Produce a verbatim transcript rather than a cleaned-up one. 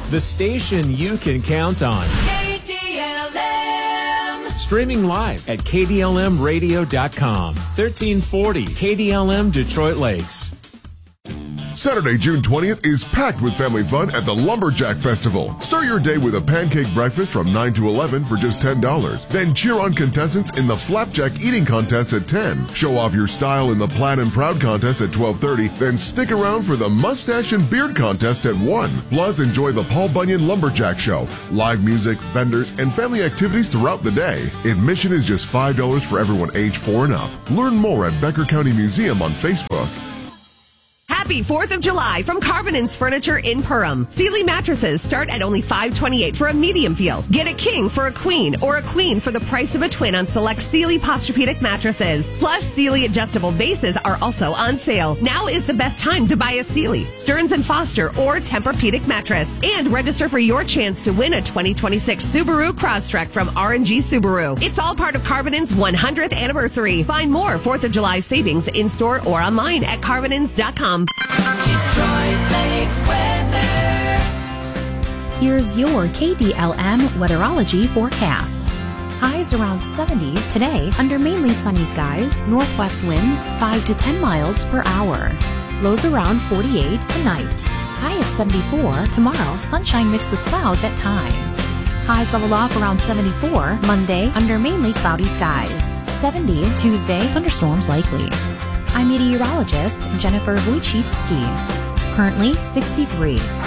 the station you can count on. K D L M. Streaming live at K D L M radio dot com. thirteen forty K D L M Detroit Lakes. Saturday, June twentieth is packed with family fun at the Lumberjack Festival. Start your day with a pancake breakfast from nine to eleven for just ten dollars. Then cheer on contestants in the Flapjack Eating Contest at ten. Show off your style in the Plaid and Proud Contest at twelve thirty. Then stick around for the Mustache and Beard Contest at one. Plus, enjoy the Paul Bunyan Lumberjack Show. Live music, vendors, and family activities throughout the day. Admission is just five dollars for everyone age four and up. Learn more at Becker County Museum on Facebook. Happy fourth of July from Carvin's Furniture in Perham. Sealy mattresses start at only five twenty-eight for a medium feel. Get a king for a queen or a queen for the price of a twin on select Sealy Posturepedic mattresses. Plus, Sealy adjustable bases are also on sale. Now is the best time to buy a Sealy, Stearns and Foster, or Tempur-Pedic mattress. And register for your chance to win a twenty twenty-six Subaru Crosstrek from R and G Subaru. It's all part of Carvin's one hundredth anniversary. Find more fourth of July savings in-store or online at carvinins dot com. Detroit Lakes weather. Here's your K D L M weatherology forecast. Highs around seventy today under mainly sunny skies, northwest winds five to ten miles per hour. Lows around forty-eight tonight. High of seventy-four tomorrow, sunshine mixed with clouds at times. Highs level off around seventy-four Monday under mainly cloudy skies. seventy Tuesday, thunderstorms likely. I'm meteorologist Jennifer Wojcicki. Currently sixty-three.